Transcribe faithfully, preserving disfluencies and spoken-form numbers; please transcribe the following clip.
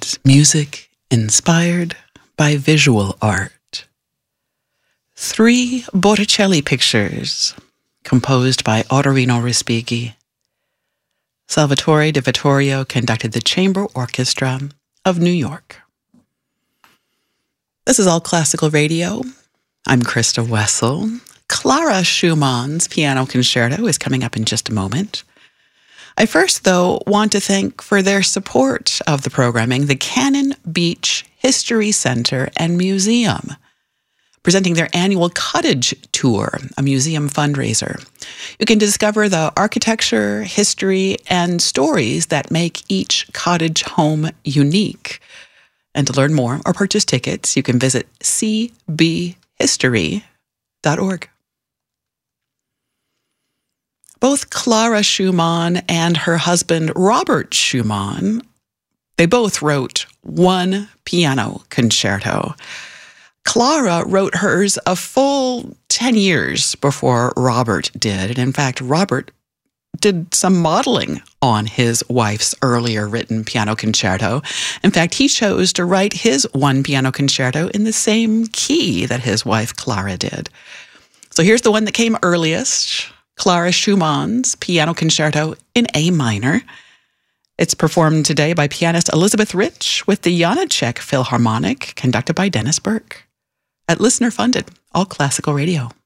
present music inspired by visual art. Three Botticelli pictures composed by Ottorino Respighi. Salvatore Di Vittorio conducted the Chamber Orchestra of New York. This is All Classical Radio. I'm Krista Wessel. Clara Schumann's Piano Concerto is coming up in just a moment. I first, though, want to thank for their support of the programming the Cannon Beach History Center and Museum, presenting their annual Cottage Tour, a museum fundraiser. You can discover the architecture, history, and stories that make each cottage home unique. And to learn more or purchase tickets, you can visit c b history dot org. Both Clara Schumann and her husband Robert Schumann, they both wrote one piano concerto. Clara wrote hers a full ten years before Robert did. And in fact, Robert did some modeling on his wife's earlier written piano concerto. In fact, he chose to write his one piano concerto in the same key that his wife Clara did. So here's the one that came earliest, Clara Schumann's Piano Concerto in A minor. It's performed today by pianist Elizabeth Rich with the Janacek Philharmonic, conducted by Dennis Burke, at listener-funded All Classical Radio.